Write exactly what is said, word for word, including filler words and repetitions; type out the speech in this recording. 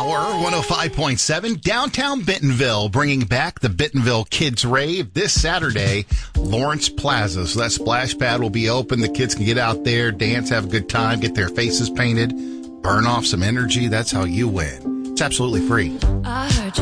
Hour, one oh five point seven, downtown Bentonville, bringing back the Bentonville Kids Rave this Saturday, Lawrence Plaza. So that splash pad will be open. The kids can get out there, dance, have a good time, get their faces painted, burn off some energy. That's how you win. It's absolutely free. I heard you.